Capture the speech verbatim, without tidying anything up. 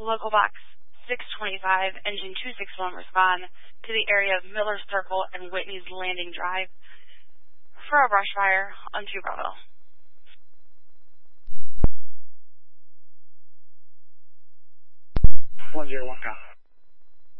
Local Box six twenty-five, Engine two sixty-one, respond to the area of Miller Circle and Whitney's Landing Drive for a brush fire on two Bravo. one zero one,